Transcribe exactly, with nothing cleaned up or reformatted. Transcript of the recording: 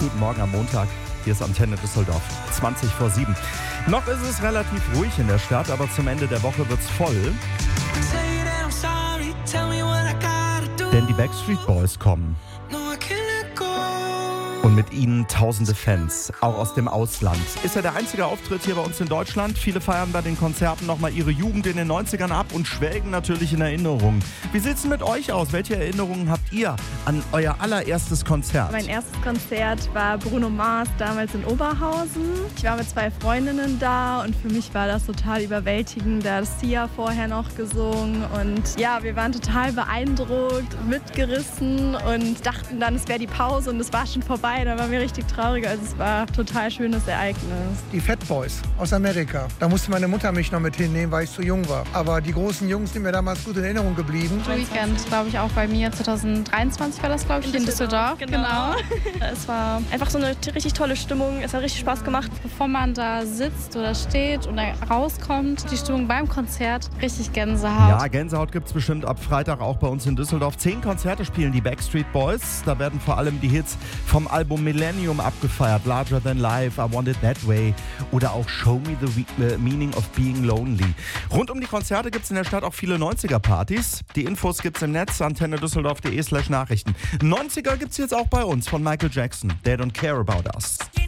Guten Morgen am Montag. Hier ist Antenne Düsseldorf, zwanzig vor sieben. Noch ist es relativ ruhig in der Stadt, aber zum Ende der Woche wird's voll. Denn die Backstreet Boys kommen. Und mit ihnen tausende Fans, auch aus dem Ausland. Ist ja der einzige Auftritt hier bei uns in Deutschland. Viele feiern bei den Konzerten nochmal ihre Jugend in den neunzigern ab und schwelgen natürlich in Erinnerungen. Wie sieht's denn mit euch aus? Welche Erinnerungen habt ihr an euer allererstes Konzert? Mein erstes Konzert war Bruno Mars, damals in Oberhausen. Ich war mit zwei Freundinnen da und für mich war das total überwältigend. Da hat Sia vorher noch gesungen und ja, wir waren total beeindruckt, mitgerissen und dachten dann, es wäre die Pause und es war schon vorbei. Da waren wir richtig traurig, also es war ein total schönes Ereignis. Die Fat Boys aus Amerika. Da musste meine Mutter mich noch mit hinnehmen, weil ich zu jung war. Aber die großen Jungs sind mir damals gut in Erinnerung geblieben. The Weeknd, glaube ich, auch bei mir. zwanzig dreiundzwanzig war das, glaube ich, in Düsseldorf. Genau. Es war einfach so eine richtig tolle Stimmung. Es hat richtig Spaß gemacht. Bevor man da sitzt oder steht und rauskommt, die Stimmung beim Konzert, richtig Gänsehaut. Ja, Gänsehaut gibt's bestimmt ab Freitag auch bei uns in Düsseldorf. Zehn Konzerte spielen die Backstreet Boys. Da werden vor allem die Hits vom Album Millennium abgefeiert. Larger Than Life, I Want It That Way oder auch Show Me the Re- Meaning of Being Lonely. Rund um die Konzerte gibt's in der Stadt auch viele neunziger-Partys. Die Infos gibt's im Netz, antenne düsseldorf punkt de slash Nachrichten. neunziger gibt's jetzt auch bei uns von Michael Jackson. They Don't Care About Us.